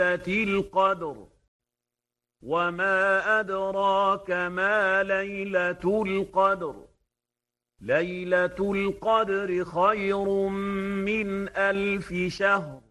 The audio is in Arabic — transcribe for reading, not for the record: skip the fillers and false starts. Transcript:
القدر وما أدراك ما ليلة القدر ليلة القدر خير من 1000 شهر